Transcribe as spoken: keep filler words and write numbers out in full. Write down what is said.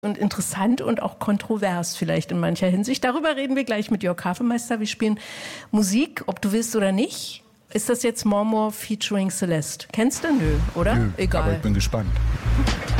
und interessant und auch kontrovers vielleicht in mancher Hinsicht. Darüber reden wir gleich mit Jörg Hafemeister. Wir spielen Musik, ob du willst oder nicht. Ist das jetzt More More featuring Celeste? Kennst du? Nö, oder? Nö, egal. Aber ich bin gespannt.